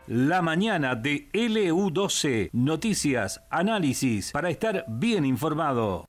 La mañana de LU12. Noticias, análisis, para estar bien informado.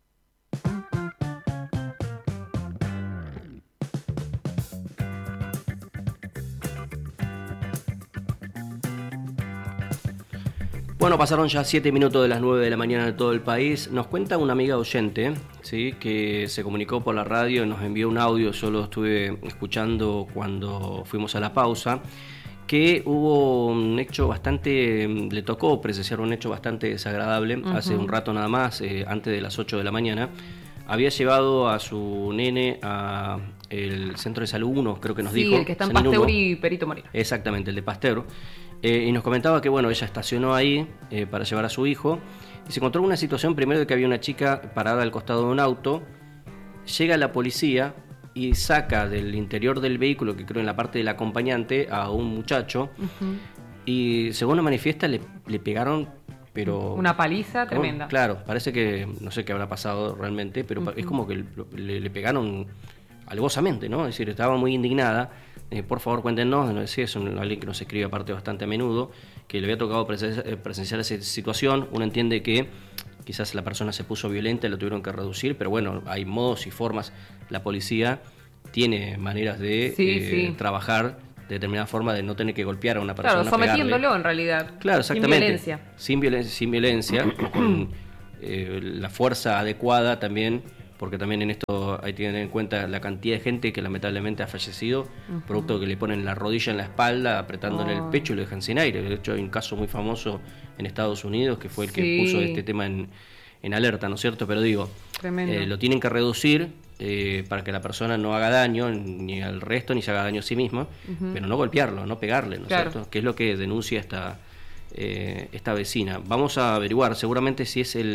Bueno, pasaron ya 7 minutos de las 9 de la mañana de todo el país. Nos cuenta una amiga oyente, ¿sí?, que se comunicó por la radio y nos envió un audio. Yo lo estuve escuchando cuando fuimos a la pausa, que hubo un hecho bastante, le tocó presenciar un hecho bastante desagradable. Hace un rato nada más, antes de las 8 de la mañana, había llevado a su nene a el centro de salud 1, creo que nos dijo. Sí, el que está en Pasteur y Perito Moreno. Exactamente, el de Pasteur. Y nos comentaba que bueno, ella estacionó ahí para llevar a su hijo y se encontró una situación primero de que había una chica parada al costado de un auto. Llega la policía y saca del interior del vehículo, que creo en la parte del acompañante, a un muchacho. Y según nos manifiesta, le pegaron, pero... Una paliza tremenda. Claro, parece que, no sé qué habrá pasado realmente, pero es como que le pegaron alevosamente, ¿no? Es decir, estaba muy indignada. Por favor, cuéntenos. No sé, es alguien que nos escribe aparte bastante a menudo, que le había tocado presenciar esa situación. Uno entiende que quizás la persona se puso violenta y lo tuvieron que reducir, pero bueno, hay modos y formas. La policía tiene maneras de trabajar de determinada forma, de no tener que golpear a una persona. Claro, sometiéndolo en realidad. Claro, exactamente. Sin violencia. Sin violencia, con la fuerza adecuada también, porque también en esto hay que tener en cuenta la cantidad de gente que lamentablemente ha fallecido, producto de que le ponen la rodilla en la espalda, apretándole el pecho y lo dejan sin aire. De hecho, hay un caso muy famoso en Estados Unidos que fue el que puso este tema en alerta, ¿no es cierto? Pero digo, lo tienen que reducir para que la persona no haga daño ni al resto, ni se haga daño a sí misma, pero no golpearlo, no pegarle, ¿no es cierto? Que es lo que denuncia esta vecina. Vamos a averiguar, seguramente si es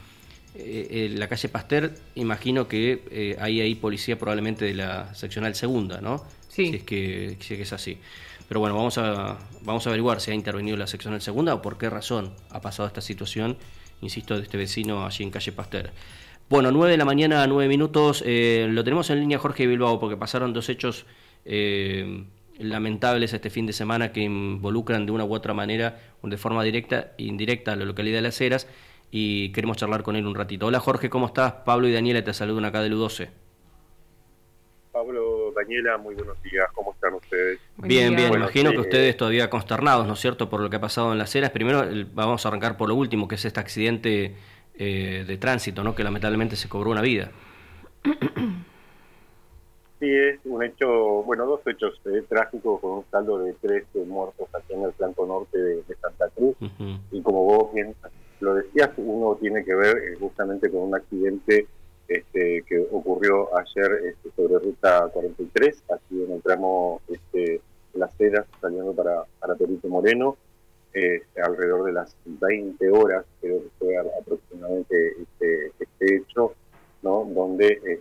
la calle Pasteur, imagino que hay policía probablemente de la seccional segunda, ¿no? Sí. Si es que es así. Pero bueno, vamos a averiguar si ha intervenido la seccional segunda o por qué razón ha pasado esta situación, insisto, de este vecino allí en calle Pasteur. Bueno, 9 de la mañana, 9 minutos. Lo tenemos en línea Jorge Bilbao, porque pasaron dos hechos lamentables este fin de semana que involucran de una u otra manera, de forma directa e indirecta, a la localidad de Las Heras, y queremos charlar con él un ratito. Hola Jorge, ¿cómo estás? Pablo y Daniela te saludan acá de LU12. Pablo, Daniela, muy buenos días, ¿cómo están ustedes? Bien, Bueno, imagino que ustedes todavía consternados, ¿no es cierto?, por lo que ha pasado en Las Heras. Primero vamos a arrancar por lo último, que es este accidente de tránsito, ¿no?, que lamentablemente se cobró una vida. Sí, es un hecho, bueno, dos hechos trágicos con un saldo de 3 muertos aquí en el flanco norte de Santa Cruz. Y como vos bien lo decías, uno tiene que ver justamente con un accidente que ocurrió ayer sobre ruta 43, aquí en el tramo Las Heras, saliendo para Perito Moreno, alrededor de las 20 horas, creo que fue aproximadamente este hecho, ¿no?, donde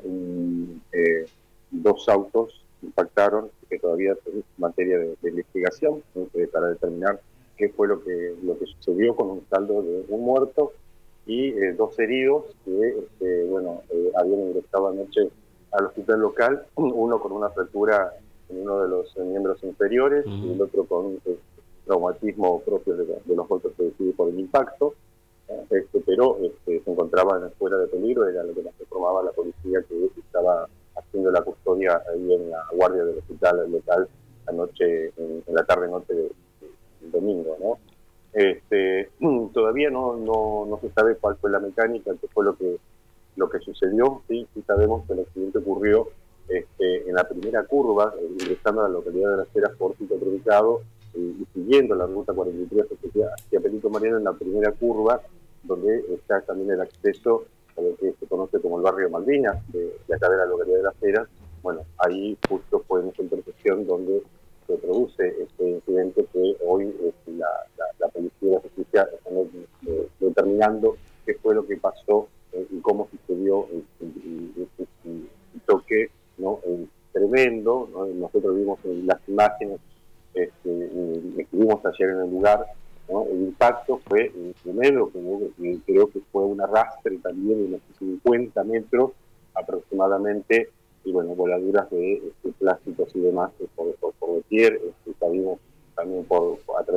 dos autos impactaron, que todavía es materia de investigación, para determinar qué fue lo que sucedió, con un saldo de un muerto y 2 heridos que habían ingresado anoche al hospital local, uno con una fractura en uno de los miembros inferiores y el otro con traumatismo propio de los golpes producidos por el impacto, pero se encontraban fuera de peligro. Era lo que nos informaba la policía, que estaba haciendo la custodia ahí en la guardia del hospital local anoche, en la tarde-noche del domingo, ¿no? Todavía no se sabe cuál fue la mecánica, qué fue lo que sucedió. Sí sabemos que el accidente ocurrió en la primera curva, ingresando a la localidad de Las Heras por Tito Predicado y siguiendo la ruta 43 hacia Perito Moreno, en la primera curva, donde está también el acceso a lo que se conoce como el barrio Malvinas, de acá de la localidad de Las Heras. Bueno, ahí justo fue en esa intersección donde se produce este incidente que hoy la policía y la justicia están determinando qué fue lo que pasó y cómo sucedió el choque, ¿no?, tremendo, ¿no? Nosotros vimos las imágenes, estuvimos ayer en el lugar, ¿no? El impacto fue tremendo, creo que fue un arrastre también de unos 50 metros aproximadamente, y bueno, voladuras de plásticos y demás por doquier. Salimos también a través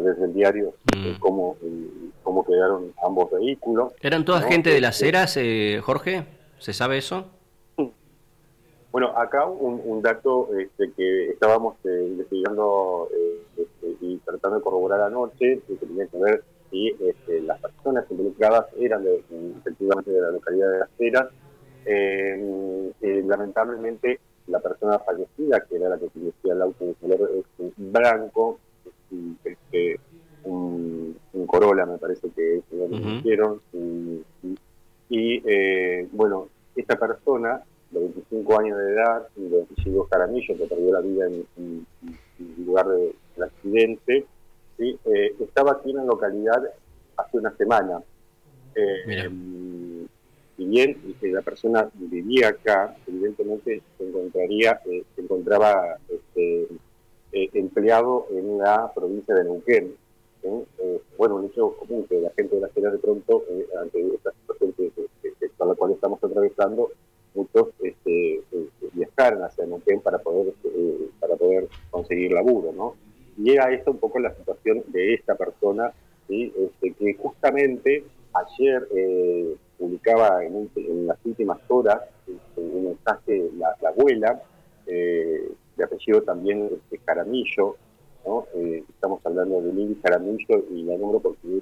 desde el diario cómo quedaron ambos vehículos. ¿Eran toda ¿no? gente de las Heras, Jorge? ¿Se sabe eso? Bueno, acá un dato que estábamos investigando y tratando de corroborar anoche, que tenía que ver si las personas involucradas eran efectivamente de la localidad de Las Heras. Lamentablemente, la persona fallecida, que era la que conducía el auto de color blanco, un Corolla, me parece que es lo que hicieron, bueno, esta persona de 25 años de edad, de apellido Jaramillo, que perdió la vida en lugar del accidente, ¿sí? Estaba aquí en la localidad hace una semana. Si bien la persona vivía acá, evidentemente se encontraba empleado en la provincia de Neuquén. Bueno, un hecho común que la gente de la ciudad de pronto, ante esta situación con la cual estamos atravesando, muchos viajaron hacia Neuquén para poder conseguir laburo, ¿no? Y era esta un poco la situación de esta persona, ¿sí? Que justamente ayer publicaba en las últimas horas un mensaje la abuela, de apellido también Jaramillo, ¿no? Estamos hablando de Lili Jaramillo, y la nombro porque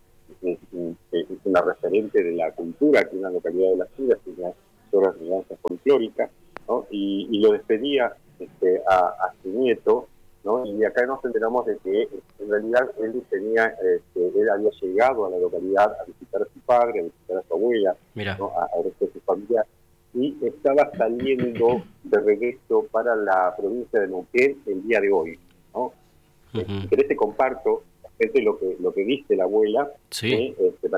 es una referente de la cultura aquí en la localidad de Las Heras, es una de danza folclórica, ¿no? Y lo despedía a su nieto, ¿no? Y acá nos enteramos de que en realidad él había llegado a la localidad a visitar a su padre, a visitar a su abuela, ¿no? A ver a su familia, y estaba saliendo de regreso para la provincia de Neuquén el día de hoy, ¿no? Si querés te comparto lo que dice la abuela, sí.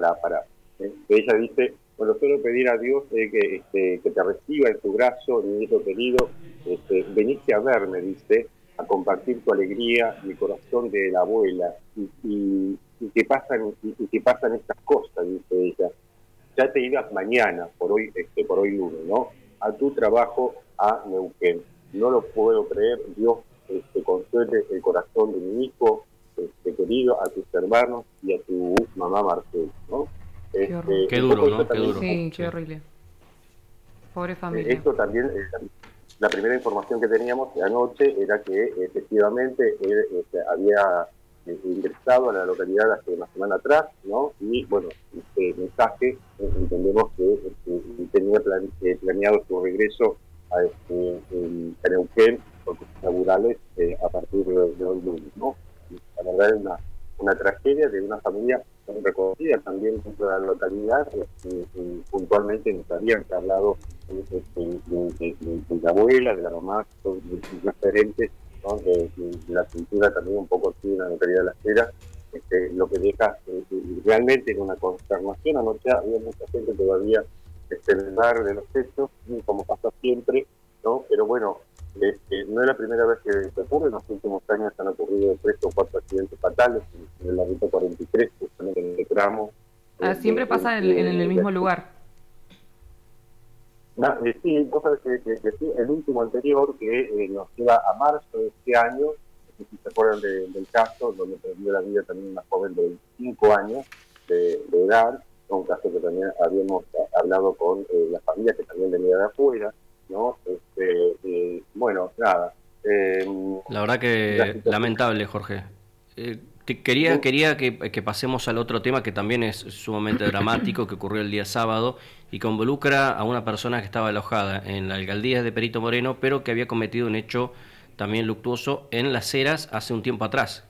Ella dice: bueno, solo pedir a Dios que te reciba en su brazo, mi nieto querido, veniste a verme, dice, a compartir tu alegría, mi corazón de la abuela, y que pasan estas cosas, dice ella. Ya te irás mañana, por hoy lunes, ¿no? A tu trabajo a Neuquén. No lo puedo creer, Dios consuele el corazón de mi hijo querido, a tus hermanos y a tu mamá Marcel, ¿no? Qué duro, ¿no? Qué duro. Sí, qué horrible. Pobre familia. Esto también, la primera información que teníamos anoche era que efectivamente él había ingresado a la localidad hace una semana atrás, ¿no? Y bueno, este mensaje, entendemos que tenía planeado su regreso a Neuquén por cuestiones laborales a partir de hoy lunes, ¿no? La verdad es una tragedia de una familia reconocida también dentro de la localidad. Puntualmente nos habían hablado de la abuela, de la mamá, son referentes, ¿no? de la cultura también un poco aquí en la localidad de Las Heras, lo que deja realmente en una consternación. Anoche había mucha gente todavía en el lugar de los hechos, como pasa siempre, ¿no? Pero bueno, no es la primera vez que ocurre. En los últimos años han ocurrido 3 o 4 accidentes fatales en la ruta 43, justamente en el tramo. Siempre pasa en el mismo lugar. Sí, vos sabés que sí, el último anterior, que nos lleva a marzo de este año, si se acuerdan del caso, donde perdió la vida también una joven de 25 años de edad, un caso que también habíamos hablado con la familia, que también venía de afuera, ¿no? Bueno, nada. La verdad que lamentable, Jorge. Quería que pasemos al otro tema que también es sumamente dramático, que ocurrió el día sábado y que involucra a una persona que estaba alojada en la alcaldía de Perito Moreno, pero que había cometido un hecho también luctuoso en Las Heras hace un tiempo atrás.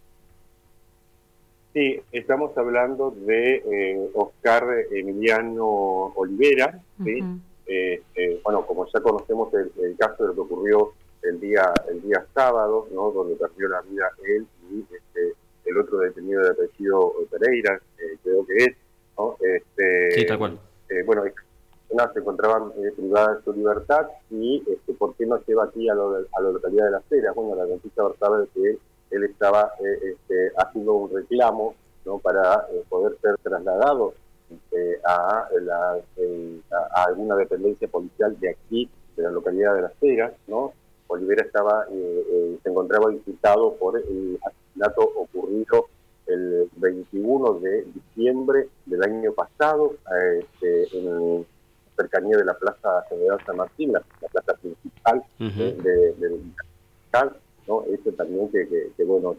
Sí, estamos hablando de Oscar Emiliano Olivera, ¿sí? Bueno, como ya conocemos el caso de lo que ocurrió el día sábado, ¿no? Donde perdió la vida él y el otro detenido de apellido Pereira, creo que es, ¿no? Sí, tal cual. Bueno, se encontraban privadas de su libertad y ¿por qué no lleva aquí a la localidad de Las Heras? Bueno, la noticia versaba de que él estaba haciendo un reclamo, ¿no? Para poder ser trasladado a alguna dependencia policial de aquí, de la localidad de Las Heras, ¿no? Olivera se encontraba imputado por el asesinato ocurrido el 21 de diciembre del año pasado, en cercanía de la Plaza General San Martín, la plaza principal del capital, ¿no? Esto también que bueno,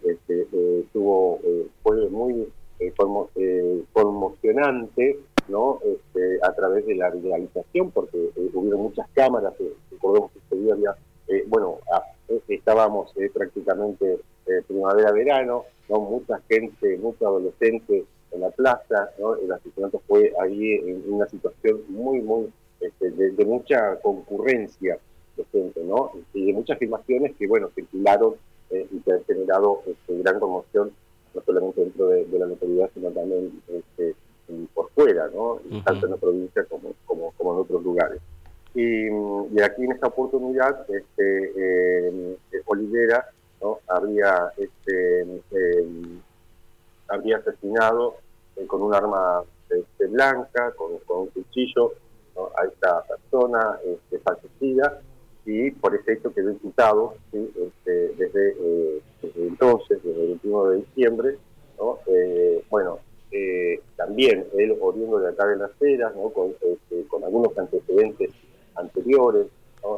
fue muy conmocionante, ¿no? A través de la viralización, porque hubieron muchas cámaras, recordemos que este día había, estábamos prácticamente primavera-verano, ¿no? Mucha gente, mucho adolescente en la plaza, ¿no? El asesinato fue ahí en una situación muy, muy, de mucha concurrencia de gente, ¿no? Y de muchas filmaciones que, bueno, circularon y que han generado gran conmoción, no solamente dentro de la localidad, sino también por fuera, ¿no? Tanto en la provincia como en otros lugares. Y aquí en esta oportunidad, Olivera, ¿no? habría asesinado con un arma blanca, con un cuchillo, ¿no? a esta persona fallecida, y por ese hecho quedó imputado, ¿sí? desde entonces, desde el 21 de diciembre, ¿no? También él oriundo de acá de Las Heras, ¿no? con algunos antecedentes anteriores, ¿no?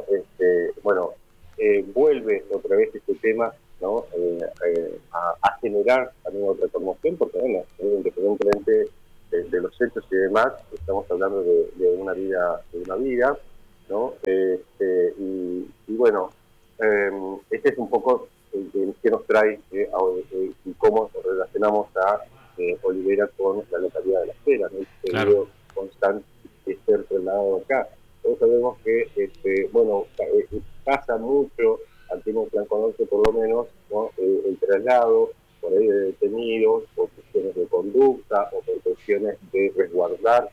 Vuelve otra vez este tema, ¿no? a generar también otra conmoción, porque bueno, independientemente de los hechos y demás, estamos hablando de una vida, ¿no? Y bueno, este es un poco que nos trae y cómo relacionamos a Olivera con la localidad de Las Heras, ¿no? Este video constante que está trasladado acá. Todos sabemos que pasa mucho aquí en Blanco Norte, por lo menos, ¿no? El traslado por ahí de detenidos, por cuestiones de conducta o por cuestiones de resguardar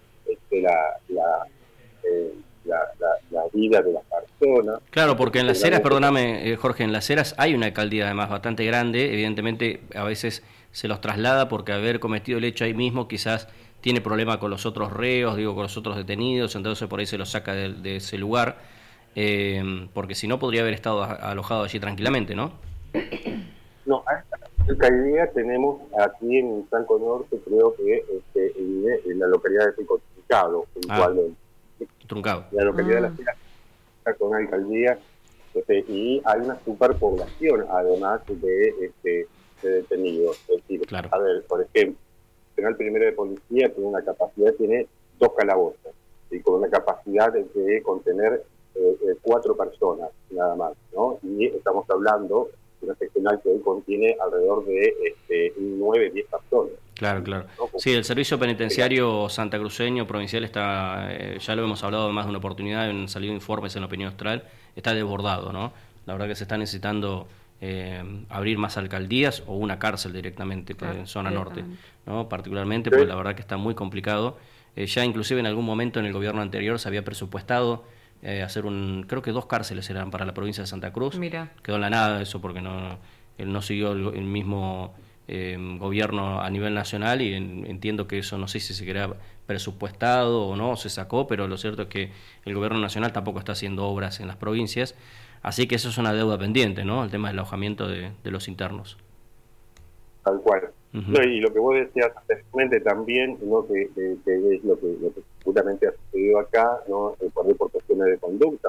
la vida de las personas. Claro, porque en Las Heras, perdóname Jorge, en Las Heras hay una alcaldía además bastante grande, evidentemente a veces se los traslada porque haber cometido el hecho ahí mismo quizás tiene problema con los otros reos, con los otros detenidos, entonces por ahí se los saca de ese lugar, porque si no podría haber estado alojado allí tranquilamente, ¿no? No, a esta alcaldía tenemos aquí en Blanco Norte, creo que en la localidad de Pico Truncado, puntualmente. Truncado. La localidad de Las Heras está con una alcaldía, y hay una superpoblación, además de detenidos. Es decir, claro. A ver, por ejemplo, el Penal Primero de Policía tiene una capacidad, tiene 2 calabozos, y con una capacidad de contener 4 personas, nada más, ¿no? Y estamos hablando de una seccional que hoy contiene alrededor de 9, 10 personas. Claro. Sí, el servicio penitenciario santacruceño provincial está, ya lo hemos hablado en más de una oportunidad, han salido informes en la opinión austral, está desbordado, ¿no? La verdad que se está necesitando abrir más alcaldías o una cárcel directamente en zona norte, ¿no? Particularmente porque la verdad que está muy complicado. Ya inclusive en algún momento en el gobierno anterior se había presupuestado hacer creo que 2 cárceles eran para la provincia de Santa Cruz. Mira. Quedó en la nada eso porque él no siguió el mismo gobierno a nivel nacional, y entiendo que eso no sé si se queda presupuestado o no, se sacó, pero lo cierto es que el gobierno nacional tampoco está haciendo obras en las provincias, así que eso es una deuda pendiente, ¿no? El tema del alojamiento de los internos. Tal cual. No, y lo que vos decías anteriormente también, ¿no? que es lo que seguramente ha sucedido acá, ¿no? Por cuestiones de conducta,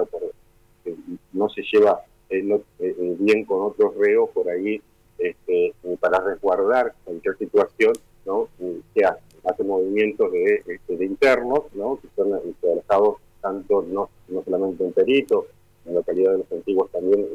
no se lleva bien con otros reos por ahí, para resguardar cualquier situación, ¿no? Que hace movimientos de internos, ¿no? Que son alojados tanto no solamente en Perito, en la localidad de Los Antiguos también,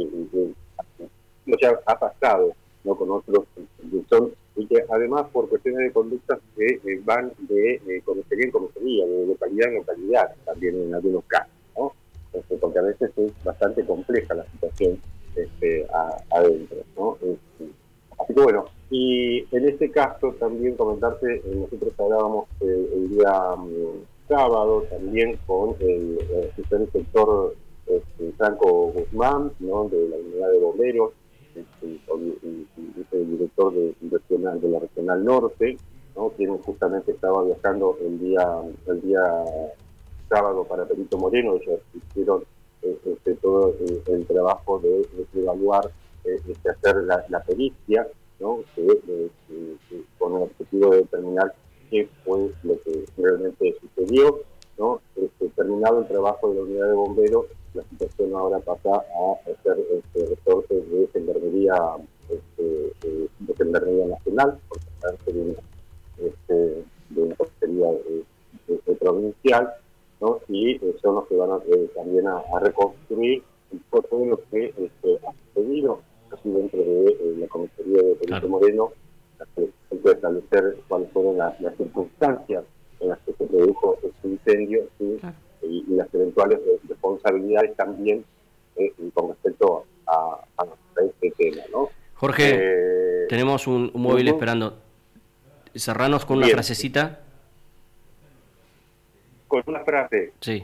ya ha pasado, ¿no? Con otros y que además por cuestiones de conductas que van de comisaría en comisaría, de localidad en localidad, también en algunos casos, ¿no? Porque a veces es bastante compleja la situación adentro, ¿no? Así que bueno, y en este caso también comentarte, nosotros hablábamos el día sábado también con el sector Franco Guzmán, ¿no? De la unidad de bomberos, y el director de la Regional Norte, ¿no? Quien justamente estaba viajando el día sábado para Perito Moreno. Ellos hicieron todo el trabajo de evaluar, hacer la pericia, ¿no? Con el objetivo de determinar qué fue lo que realmente sucedió, ¿no? Terminado el trabajo de la unidad de bomberos, la situación ahora pasa a ser resortes de gendarmería nacional, por tratarse de una comisaría provincial, ¿no? Y son los que van también a reconstruir un poco todo lo que ha sucedido así dentro de la comisaría de Perito Moreno, de establecer cuáles fueron las circunstancias en las que se produjo este incendio, ¿sí? Claro. Y las eventuales responsabilidades también con respecto a este tema, ¿no? Jorge, tenemos un móvil esperando. Cerranos con una frasecita. Con una frase. Sí.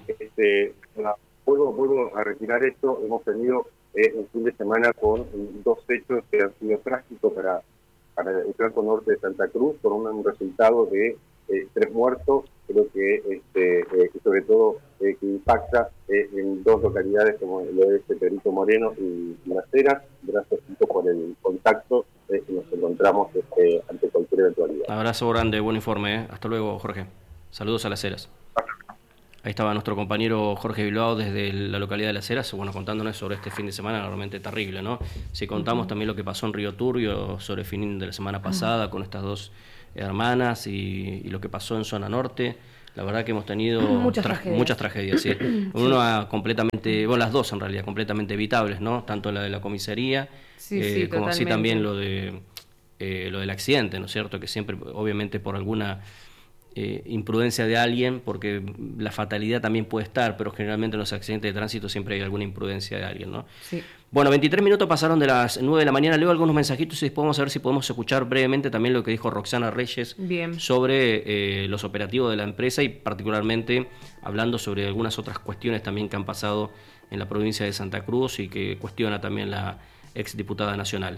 Vuelvo a retirar esto. Hemos tenido un fin de semana con dos hechos que han sido trágicos para el flanco norte de Santa Cruz, con un resultado de 3 muertos. Creo que sobre todo que impacta en 2 localidades como lo es Perito Moreno y Las Heras, gracias por el contacto que nos encontramos ante cualquier eventualidad. Abrazo grande, buen informe. Hasta luego, Jorge. Saludos a Las Heras. Ahí estaba nuestro compañero Jorge Bilbao desde la localidad de Las Heras, bueno, contándonos sobre este fin de semana realmente terrible, ¿no? Si contamos también lo que pasó en Río Turbio sobre el fin de la semana pasada con estas 2 hermanas y lo que pasó en zona norte, la verdad que hemos tenido muchas tragedias, sí. Una completamente, bueno, las 2 en realidad, completamente evitables, ¿no? Tanto la de la comisaría, como así también lo del accidente, ¿no es cierto? Que siempre, obviamente, por alguna imprudencia de alguien, porque la fatalidad también puede estar, pero generalmente en los accidentes de tránsito siempre hay alguna imprudencia de alguien, ¿no? Sí. Bueno, 23 minutos pasaron de las 9 de la mañana, leo algunos mensajitos y después vamos a ver si podemos escuchar brevemente también lo que dijo Roxana Reyes sobre los operativos de la empresa y particularmente hablando sobre algunas otras cuestiones también que han pasado en la provincia de Santa Cruz y que cuestiona también la exdiputada nacional.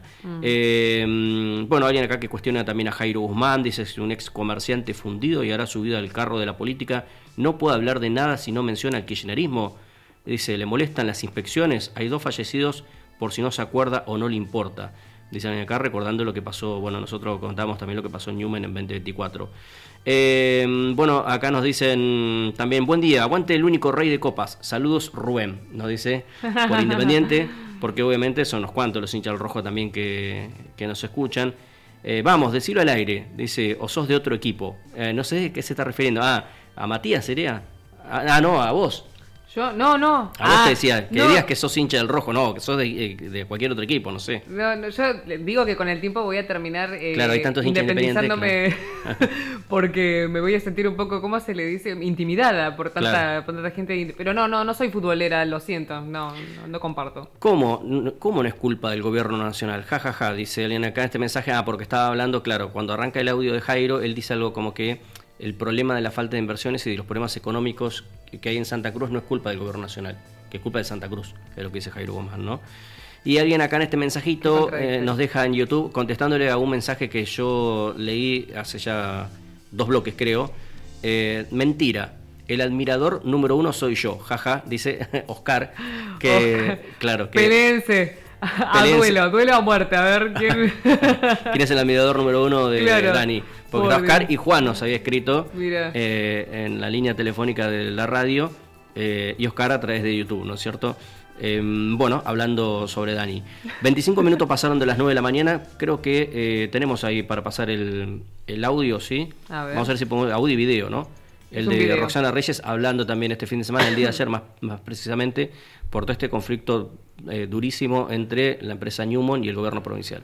Bueno, alguien acá que cuestiona también a Jairo Guzmán, dice que es un ex comerciante fundido y ahora subido al carro de la política, no puede hablar de nada si no menciona el kirchnerismo. Dice, le molestan las inspecciones, hay 2 fallecidos por si no se acuerda o no le importa. Dicen acá recordando lo que pasó, bueno, nosotros contamos también lo que pasó en Newman en 2024. Bueno, acá nos dicen también, buen día, aguante el único rey de copas, saludos Rubén, nos dice, por Independiente, porque obviamente son unos cuantos los hinchas del rojo también que nos escuchan. Vamos, decilo al aire, dice, o sos de otro equipo. No sé de qué se está refiriendo, a Matías sería, no, a vos. Yo, no. A vos te decía, que digas que sos hincha del rojo, no, que sos de cualquier otro equipo, no sé. No, yo digo que con el tiempo voy a terminar claro, hay tantos independizándome porque me voy a sentir un poco, ¿cómo se le dice? Intimidada por tanta gente. Pero no soy futbolera, lo siento, no comparto. ¿Cómo no es culpa del gobierno nacional? Ja, dice alguien acá en este mensaje, porque estaba hablando, claro, cuando arranca el audio de Jairo, él dice algo como que el problema de la falta de inversiones y de los problemas económicos que hay en Santa Cruz no es culpa del gobierno nacional, que es culpa de Santa Cruz, es lo que dice Jairo Guzmán, ¿no? Y alguien acá en este mensajito nos deja en YouTube contestándole a un mensaje que yo leí hace ya 2 bloques, creo. Mentira, el admirador número 1 soy yo, jaja, dice Oscar, que claro que... Pelense. Duelo a muerte, a ver quién... ¿Quién es el admirador número 1 de Dani? Porque está Oscar y Juan nos había escrito en la línea telefónica de la radio y Oscar a través de YouTube, ¿no es cierto? Bueno, hablando sobre Dani. 25 minutos pasaron de las 9 de la mañana, creo que tenemos ahí para pasar el audio, ¿sí? Vamos a ver si ponemos audio y video, ¿no? El de video. Roxana Reyes hablando también este fin de semana, el día de ayer más precisamente, por todo este conflicto durísimo entre la empresa Newmont y el gobierno provincial.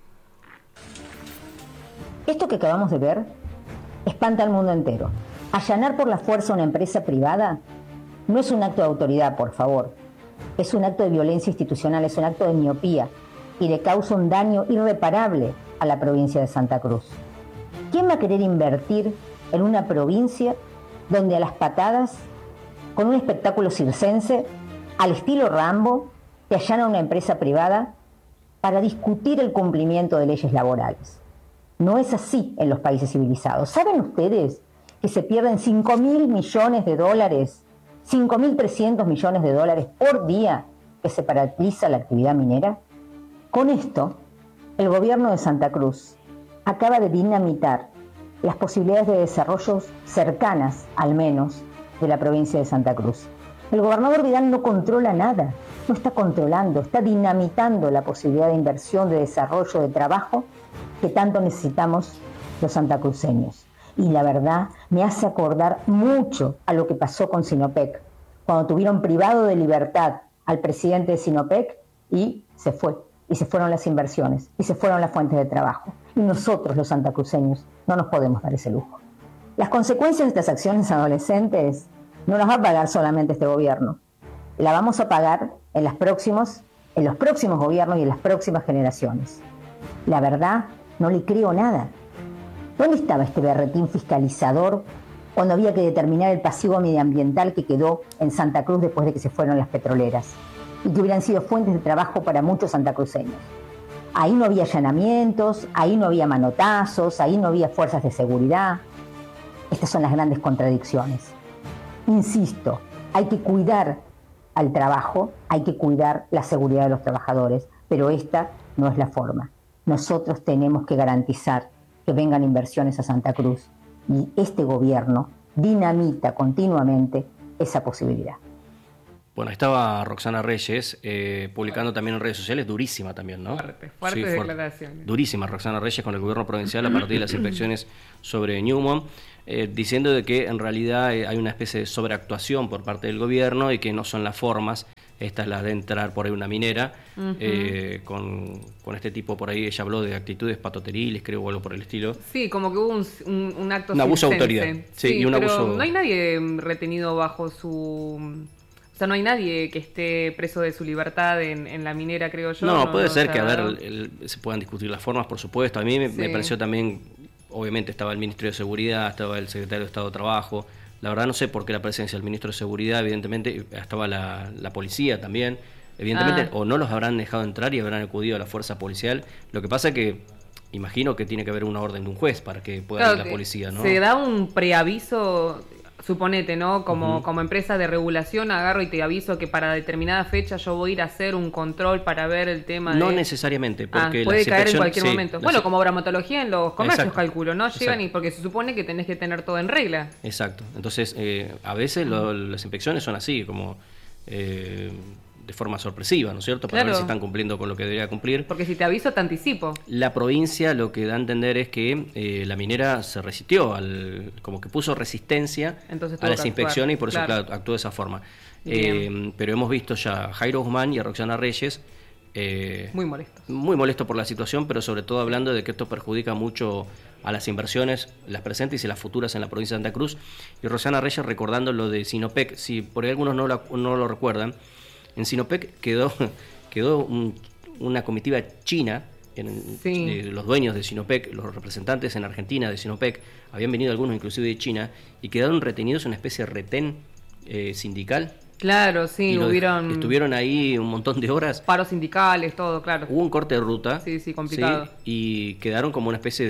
Esto que acabamos de ver espanta al mundo entero. Allanar por la fuerza una empresa privada no es un acto de autoridad, por favor. Es un acto de violencia institucional, es un acto de miopía y le causa un daño irreparable a la provincia de Santa Cruz. ¿Quién va a querer invertir en una provincia donde a las patadas, con un espectáculo circense, al estilo Rambo, te allana una empresa privada para discutir el cumplimiento de leyes laborales? No es así en los países civilizados. ¿Saben ustedes que se pierden 5.000 millones de dólares, 5.300 millones de dólares por día que se paraliza la actividad minera? Con esto, El gobierno de Santa Cruz acaba de dinamitar las posibilidades de desarrollo cercanas, al menos, de la provincia de Santa Cruz. El gobernador Vidal no controla nada, no está controlando, está dinamitando la posibilidad de inversión, de desarrollo, de trabajo que tanto necesitamos los santacruceños. Y la verdad me hace acordar mucho a lo que pasó con Sinopec, cuando tuvieron privado de libertad al presidente de Sinopec y se fue. Y se fueron las inversiones, y se fueron las fuentes de trabajo. Y nosotros, los santacruceños, no nos podemos dar ese lujo. Las consecuencias de estas acciones adolescentes no las va a pagar solamente este gobierno. La vamos a pagar en los próximos gobiernos y en las próximas generaciones. La verdad, no le creo nada. ¿Dónde estaba este berretín fiscalizador cuando había que determinar el pasivo medioambiental que quedó en Santa Cruz después de que se fueron las petroleras y que hubieran sido fuentes de trabajo para muchos santacruceños? Ahí no había allanamientos, ahí no había manotazos, ahí no había fuerzas de seguridad. Estas son las grandes contradicciones. Insisto, hay que cuidar al trabajo, hay que cuidar la seguridad de los trabajadores, pero esta no es la forma. Nosotros tenemos que garantizar que vengan inversiones a Santa Cruz y este gobierno dinamita continuamente esa posibilidad. Bueno, estaba Roxana Reyes publicando también en redes sociales, durísima también, ¿no? Fuertes declaraciones. Durísima Roxana Reyes con el gobierno provincial a partir de las inspecciones sobre Newmont, diciendo de que en realidad hay una especie de sobreactuación por parte del gobierno y que no son las formas, esta es la de entrar por ahí una minera, con este tipo por ahí, ella habló de actitudes patoteriles, creo, o algo por el estilo. Sí, como que hubo un acto un abuso de autoridad. Sí, y un pero abuso... no hay nadie retenido bajo su... O sea, no hay nadie que esté preso de su libertad en la minera, creo yo. No, puede ser que, a ver, se puedan discutir las formas, por supuesto. A mí me pareció también, obviamente estaba el Ministerio de Seguridad, estaba el Secretario de Estado de Trabajo. La verdad no sé por qué la presencia del Ministro de Seguridad, evidentemente, estaba la policía también. Evidentemente, o no los habrán dejado entrar y habrán acudido a la fuerza policial. Lo que pasa es que imagino que tiene que haber una orden de un juez para que pueda ir la policía, ¿no? Se da un preaviso... Suponete, ¿no? Como empresa de regulación agarro y te aviso que para determinada fecha yo voy a ir a hacer un control para ver el tema No necesariamente, porque puede caer en cualquier momento. Bueno, como bromatología en los comercios, calculo, ¿no? Llegan y porque se supone que tenés que tener todo en regla. Exacto. Entonces, a veces las inspecciones son así, como de forma sorpresiva, ¿no es cierto? Para ver si están cumpliendo con lo que debería cumplir. Porque si te aviso, te anticipo. La provincia lo que da a entender es que la minera se resistió, como que puso resistencia a las inspecciones y por eso actuó de esa forma. Pero hemos visto ya a Jairo Guzmán y a Roxana Reyes muy molestos. Muy molesto por la situación, pero sobre todo hablando de que esto perjudica mucho a las inversiones, las presentes y las futuras en la provincia de Santa Cruz. Y Roxana Reyes recordando lo de Sinopec, si por ahí algunos no lo recuerdan, en Sinopec quedó una comitiva china, los dueños de Sinopec, los representantes en Argentina de Sinopec, habían venido algunos inclusive de China, y quedaron retenidos en una especie de retén sindical. Claro, sí, estuvieron ahí un montón de horas. Paros sindicales, todo, claro. Hubo un corte de ruta. Sí, complicado. Y quedaron como una especie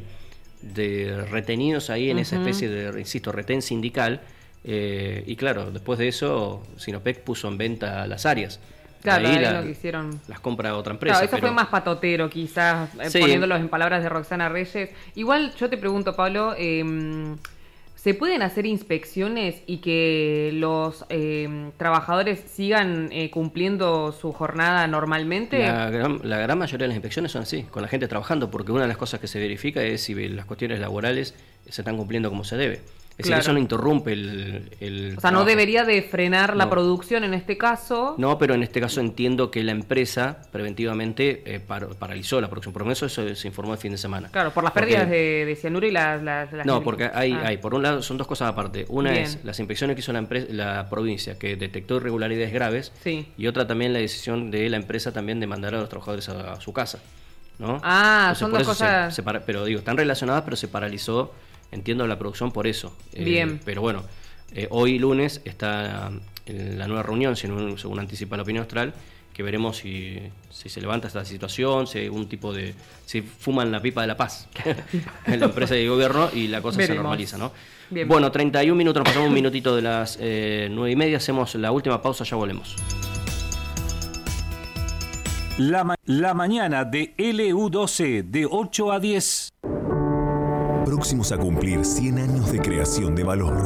de retenidos ahí en esa especie de, insisto, retén sindical. Y claro, después de eso, Sinopec puso en venta las áreas. Claro, ahí lo que hicieron. Las compra otra empresa. Claro, eso fue más patotero, quizás, poniéndolos en palabras de Roxana Reyes. Igual yo te pregunto, Pablo, ¿se pueden hacer inspecciones y que los trabajadores sigan cumpliendo su jornada normalmente? La gran mayoría de las inspecciones son así, con la gente trabajando, porque una de las cosas que se verifica es si las cuestiones laborales se están cumpliendo como se debe. Es decir, eso no interrumpe el o sea, trabajo. No debería de frenar la producción en este caso. No, pero en este caso entiendo que la empresa preventivamente paralizó la producción. Por lo menos eso se informó el fin de semana. Claro, por las pérdidas de cianuro y las... No, porque hay, por un lado, son dos cosas aparte. Una es las inspecciones que hizo la provincia, que detectó irregularidades graves, y otra también la decisión de la empresa también de mandar a los trabajadores a su casa, ¿no? Entonces, son dos cosas... pero digo, están relacionadas, pero se paralizó. Entiendo la producción por eso. Bien. Pero bueno, hoy lunes está en la nueva reunión, según anticipa la opinión austral, que veremos si se levanta esta situación, si hay algún tipo de... si fuman la pipa de la paz en la empresa y el gobierno y la cosa se normaliza, ¿no? Bien. Bueno, 31 minutos, nos pasamos un minutito de las 9:30, hacemos la última pausa, ya volvemos. La mañana de LU12 de 8 a 10. Próximos a cumplir 100 años de creación de valor.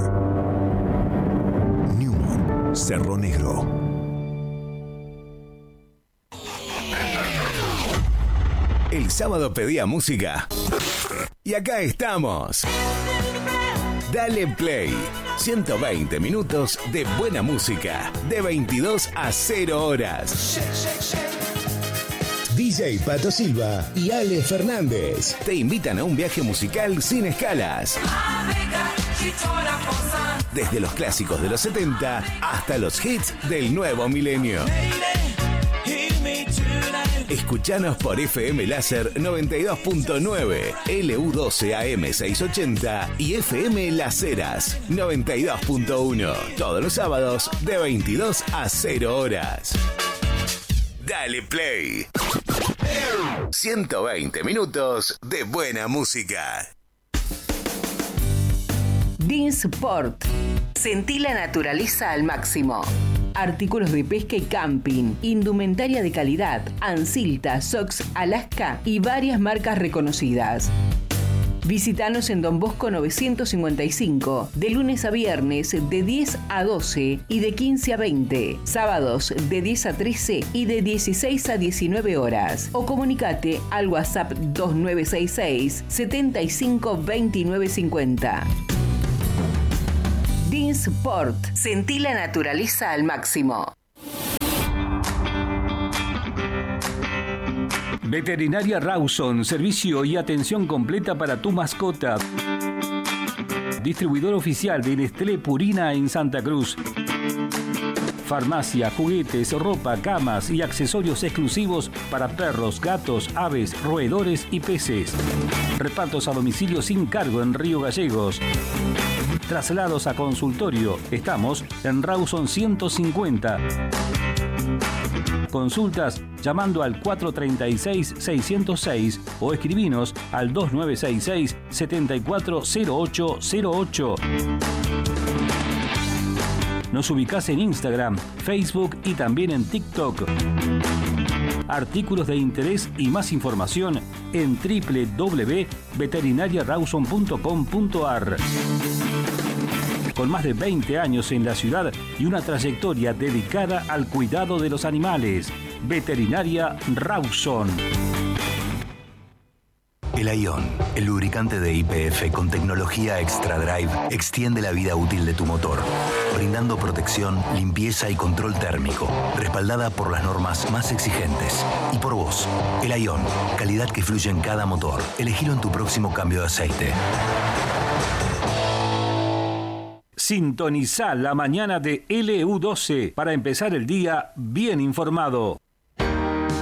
Newman, Cerro Negro. El sábado pedía música. Y acá estamos. Dale Play. 120 minutos de buena música. De 22 a 0 horas. DJ Pato Silva y Ale Fernández te invitan a un viaje musical sin escalas. Desde los clásicos de los 70 hasta los hits del nuevo milenio. Escuchanos por FM Láser 92.9, LU12 AM 680 y FM Las Heras 92.1. Todos los sábados de 22 a 0 horas. Dale Play. 120 minutos de buena música. Dinsport. Sentí la naturaleza al máximo. Artículos de pesca y camping, indumentaria de calidad, Ansilta, Sox, Alaska y varias marcas reconocidas. Visítanos en Don Bosco 955, de lunes a viernes de 10 a 12 y de 15 a 20, sábados de 10 a 13 y de 16 a 19 horas. O comunicate al WhatsApp 2966 75 29 50. Dinsport. Sentí la naturaleza al máximo. Veterinaria Rawson, servicio y atención completa para tu mascota. Distribuidor oficial de Nestlé Purina en Santa Cruz. Farmacia, juguetes, ropa, camas y accesorios exclusivos para perros, gatos, aves, roedores y peces. Repartos a domicilio sin cargo en Río Gallegos. Traslados a consultorio. Estamos en Rawson 150. Consultas llamando al 436-606 o escribinos al 2966-740808. Nos ubicás en Instagram, Facebook y también en TikTok. Artículos de interés y más información en www.veterinariarawson.com.ar. Con más de 20 años en la ciudad y una trayectoria dedicada al cuidado de los animales. Veterinaria Rawson. El Ion, el lubricante de YPF con tecnología Extra Drive, extiende la vida útil de tu motor, brindando protección, limpieza y control térmico, respaldada por las normas más exigentes. Y por vos, el Ion, calidad que fluye en cada motor. Elegilo en tu próximo cambio de aceite. Sintonizá la mañana de LU12 para empezar el día bien informado.